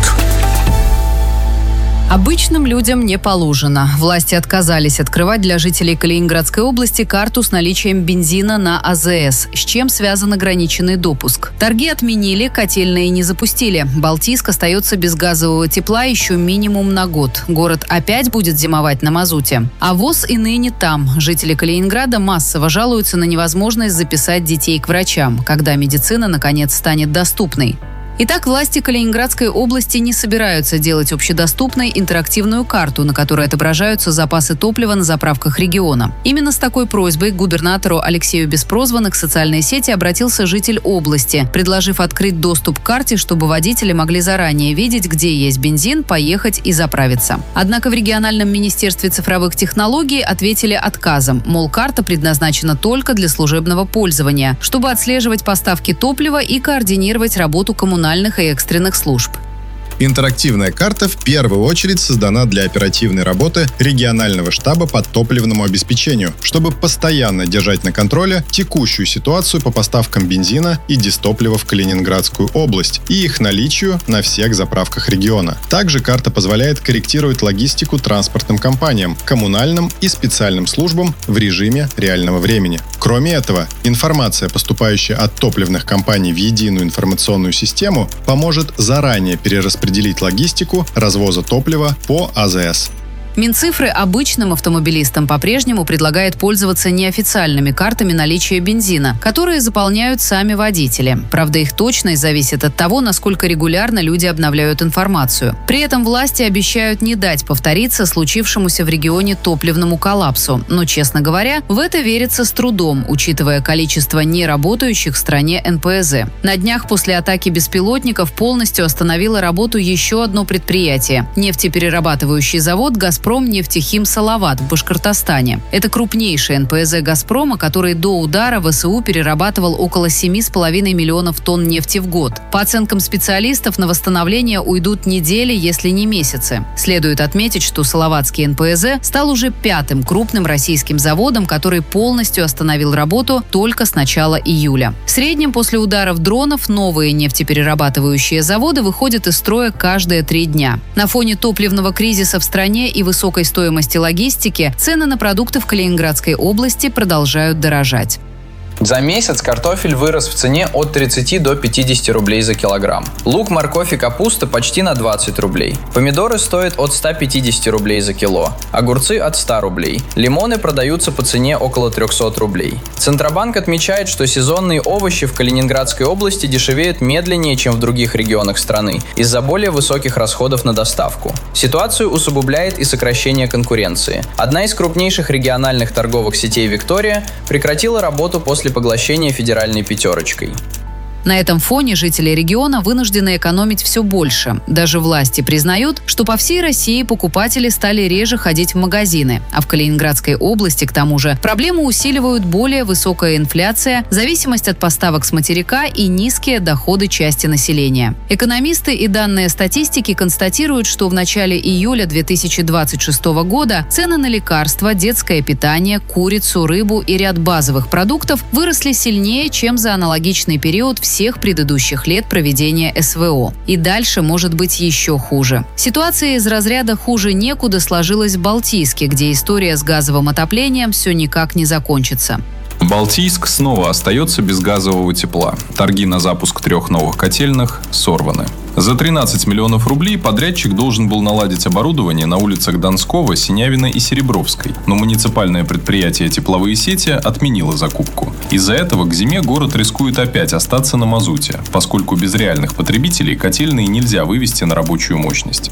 Обычным людям не положено. Власти отказались открывать для жителей Калининградской области карту с наличием бензина на А Зэ Эс, с чем связан ограниченный допуск. Торги отменили, котельные не запустили. Балтийск остается без газового тепла еще минимум на год. Город опять будет зимовать на мазуте. А ВОЗ и ныне там. Жители Калининграда массово жалуются на невозможность записать детей к врачам, когда медицина, наконец, станет доступной. Итак, власти Калининградской области не собираются делать общедоступной интерактивную карту, на которой отображаются запасы топлива на заправках региона. Именно с такой просьбой к губернатору Алексею Беспрозванных в социальные сети обратился житель области, предложив открыть доступ к карте, чтобы водители могли заранее видеть, где есть бензин, поехать и заправиться. Однако в региональном министерстве цифровых технологий ответили отказом, мол, карта предназначена только для служебного пользования, чтобы отслеживать поставки топлива и координировать работу коммунальных и экстренных служб. Интерактивная карта в первую очередь создана для оперативной работы регионального штаба по топливному обеспечению, чтобы постоянно держать на контроле текущую ситуацию по поставкам бензина и дистоплива в Калининградскую область и их наличию на всех заправках региона. Также карта позволяет корректировать логистику транспортным компаниям, коммунальным и специальным службам в режиме реального времени. Кроме этого, информация, поступающая от топливных компаний в единую информационную систему, поможет заранее перераспределить логистику развоза топлива по А Зэ Эс. Минцифры обычным автомобилистам по-прежнему предлагает пользоваться неофициальными картами наличия бензина, которые заполняют сами водители. Правда, их точность зависит от того, насколько регулярно люди обновляют информацию. При этом власти обещают не дать повториться случившемуся в регионе топливному коллапсу. Но, честно говоря, в это верится с трудом, учитывая количество неработающих в стране Эн Пэ Зэ. На днях после атаки беспилотников полностью остановило работу еще одно предприятие – нефтеперерабатывающий завод «Газпром». «Газпромнефтехим Салават» в Башкортостане. Это крупнейший Эн Пэ Зэ «Газпрома», который до удара В Эс У перерабатывал около семи с половиной миллионов тонн нефти в год. По оценкам специалистов, на восстановление уйдут недели, если не месяцы. Следует отметить, что Салаватский Эн Пэ Зэ стал уже пятым крупным российским заводом, который полностью остановил работу только с начала июля. В среднем после ударов дронов новые нефтеперерабатывающие заводы выходят из строя каждые три дня. На фоне топливного кризиса в стране и высокой стоимости логистики цены на продукты в Калининградской области продолжают дорожать. За месяц картофель вырос в цене от тридцати до пятидесяти рублей за килограмм. Лук, морковь и капуста почти на двадцать рублей. Помидоры стоят от ста пятидесяти рублей за кило. Огурцы от ста рублей. Лимоны продаются по цене около трехсот рублей. Центробанк отмечает, что сезонные овощи в Калининградской области дешевеют медленнее, чем в других регионах страны, из-за более высоких расходов на доставку. Ситуацию усугубляет и сокращение конкуренции. Одна из крупнейших региональных торговых сетей «Виктория» прекратила работу после поглощения федеральной пятерочкой. На этом фоне жители региона вынуждены экономить все больше. Даже власти признают, что по всей России покупатели стали реже ходить в магазины. А в Калининградской области, к тому же, проблему усиливают более высокая инфляция, зависимость от поставок с материка и низкие доходы части населения. Экономисты и данные статистики констатируют, что в начале июля две тысячи двадцать шестого года цены на лекарства, детское питание, курицу, рыбу и ряд базовых продуктов выросли сильнее, чем за аналогичный период в всех предыдущих лет проведения Эс Вэ О. И дальше может быть еще хуже. Ситуация из разряда «хуже некуда» сложилась в Балтийске, где история с газовым отоплением все никак не закончится. Балтийск снова остается без газового тепла. Торги на запуск трех новых котельных сорваны. За тринадцать миллионов рублей подрядчик должен был наладить оборудование на улицах Донского, Синявина и Серебровской, но муниципальное предприятие «Тепловые сети» отменило закупку. Из-за этого к зиме город рискует опять остаться на мазуте, поскольку без реальных потребителей котельные нельзя вывести на рабочую мощность.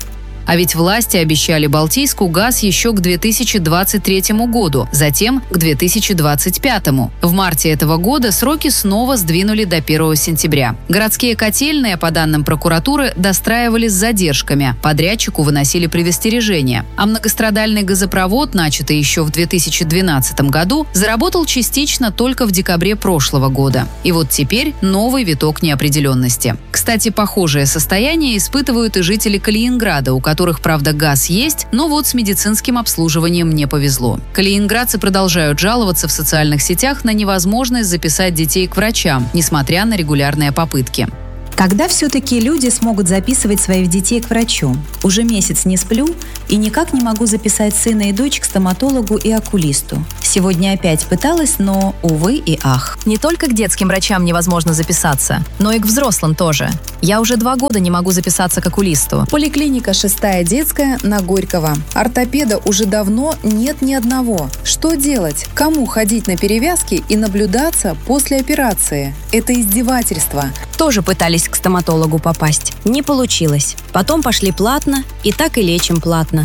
А ведь власти обещали Балтийску газ еще к две тысячи двадцать третьему году, затем к две тысячи двадцать пятому. В марте этого года сроки снова сдвинули до первого сентября. Городские котельные, по данным прокуратуры, достраивали с задержками. Подрядчику выносили предостережения. А многострадальный газопровод, начатый еще в две тысячи двенадцатом году, заработал частично только в декабре прошлого года. И вот теперь новый виток неопределенности. Кстати, похожее состояние испытывают и жители Калининграда, у которых, правда, газ есть, но вот с медицинским обслуживанием не повезло. Калининградцы продолжают жаловаться в социальных сетях на невозможность записать детей к врачам, несмотря на регулярные попытки. Когда все-таки люди смогут записывать своих детей к врачу? Уже месяц не сплю и никак не могу записать сына и дочь к стоматологу и окулисту. Сегодня опять пыталась, но, увы и ах. Не только к детским врачам невозможно записаться, но и к взрослым тоже. Я уже два года не могу записаться к окулисту. Поликлиника «Шестая детская» на Горького. Ортопеда уже давно нет ни одного. Что делать? Кому ходить на перевязки и наблюдаться после операции? Это издевательство. Тоже пытались к стоматологу попасть. Не получилось. Потом пошли платно, и так и лечим платно.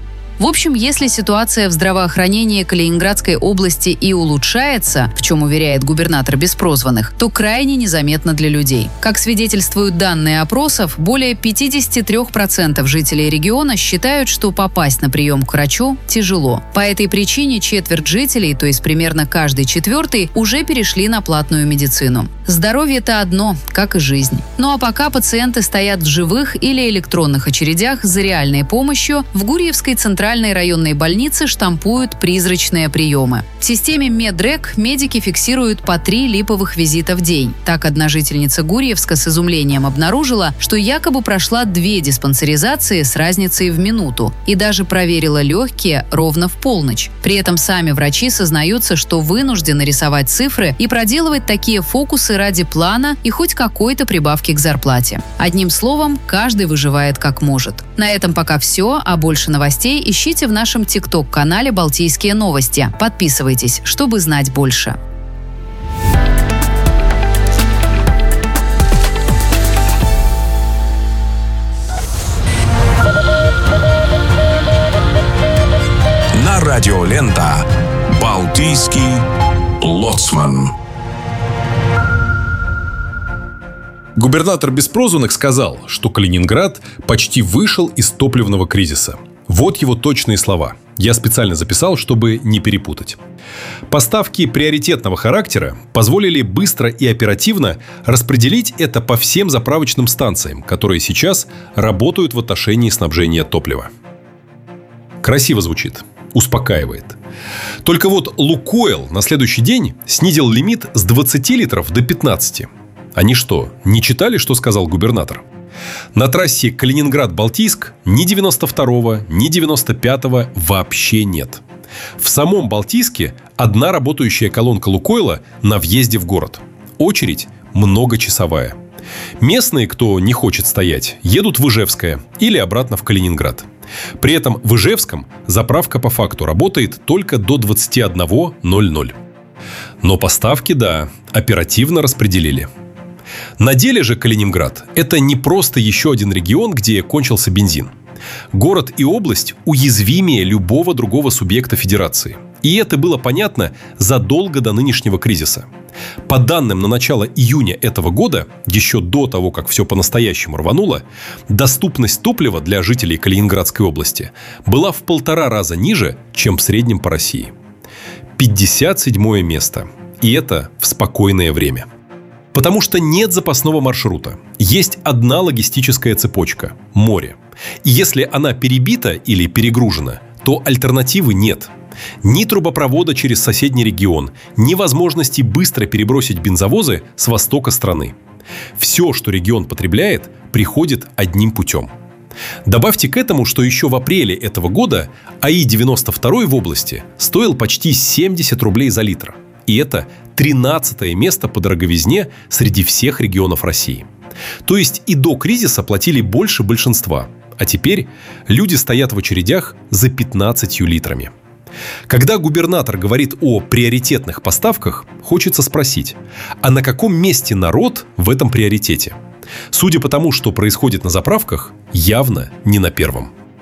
В общем, если ситуация в здравоохранении Калининградской области и улучшается, в чем уверяет губернатор Беспрозванных, то крайне незаметно для людей. Как свидетельствуют данные опросов, более пятьдесят три процента жителей региона считают, что попасть на прием к врачу тяжело. По этой причине четверть жителей, то есть примерно каждый четвертый, уже перешли на платную медицину. Здоровье – это одно, как и жизнь. Ну а пока пациенты стоят в живых или электронных очередях за реальной помощью, в Гурьевской центральной районной больнице штампуют призрачные приемы. В системе Медрек медики фиксируют по три липовых визита в день. Так одна жительница Гурьевска с изумлением обнаружила, что якобы прошла две диспансеризации с разницей в минуту и даже проверила легкие ровно в полночь. При этом сами врачи сознаются, что вынуждены рисовать цифры и проделывать такие фокусы ради плана и хоть какой-то прибавки к зарплате. Одним словом, каждый выживает как может. На этом пока все, а больше новостей ищите в нашем ТикТок-канале «Балтийские новости». Подписывайтесь, чтобы знать больше. На радио «Лента» «Балтийский лоцман». Губернатор Беспрозванных сказал, что Калининград почти вышел из топливного кризиса. Вот его точные слова. Я специально записал, чтобы не перепутать. Поставки приоритетного характера позволили быстро и оперативно распределить это по всем заправочным станциям, которые сейчас работают в отношении снабжения топлива. Красиво звучит, успокаивает. Только вот «Лукойл» на следующий день снизил лимит с двадцати литров до пятнадцати. Они что, не читали, что сказал губернатор? На трассе Калининград-Балтийск ни девяносто второго, ни девяносто пятого вообще нет. В самом Балтийске одна работающая колонка «Лукойла» на въезде в город. Очередь многочасовая. Местные, кто не хочет стоять, едут в Ижевское или обратно в Калининград. При этом в Ижевском заправка по факту работает только до двадцати одного ноль-ноль. Но поставки, да, оперативно распределили. На деле же Калининград – это не просто еще один регион, где кончился бензин. Город и область уязвимее любого другого субъекта федерации. И это было понятно задолго до нынешнего кризиса. По данным на начало июня этого года, еще до того, как все по-настоящему рвануло, доступность топлива для жителей Калининградской области была в полтора раза ниже, чем в среднем по России. пятьдесят седьмое место. И это в спокойное время. Потому что нет запасного маршрута. Есть одна логистическая цепочка – море. И если она перебита или перегружена, то альтернативы нет. Ни трубопровода через соседний регион, ни возможности быстро перебросить бензовозы с востока страны. Все, что регион потребляет, приходит одним путем. Добавьте к этому, что еще в апреле этого года АИ девяносто два в области стоил почти семьдесят рублей за литр. И это тринадцатое место по дороговизне среди всех регионов России. То есть и до кризиса платили больше большинства. А теперь люди стоят в очередях за пятнадцатью литрами. Когда губернатор говорит о приоритетных поставках, хочется спросить, а на каком месте народ в этом приоритете? Судя по тому, что происходит на заправках, явно не на первом.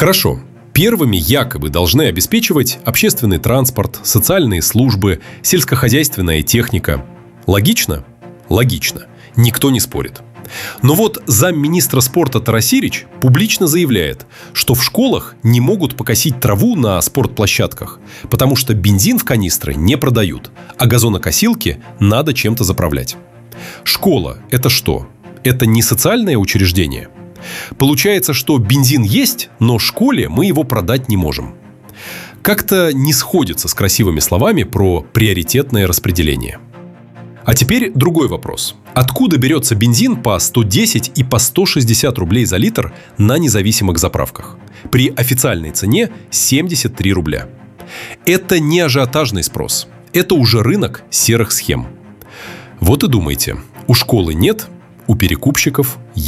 Хорошо. Первыми якобы должны обеспечивать общественный транспорт, социальные службы, сельскохозяйственная техника. Логично? Логично. Никто не спорит. Но вот замминистра спорта Тарасирич публично заявляет, что в школах не могут покосить траву на спортплощадках, потому что бензин в канистры не продают, а газонокосилки надо чем-то заправлять. Школа – это что? Это не социальное учреждение? Получается, что бензин есть, но школе мы его продать не можем. Как-то не сходится с красивыми словами про приоритетное распределение. А теперь другой вопрос. Откуда берется бензин по сто десять и по сто шестьдесят рублей за литр на независимых заправках? При официальной цене семьдесят три рубля. Это не ажиотажный спрос. Это уже рынок серых схем. Вот и думайте. У школы нет, у перекупщиков есть.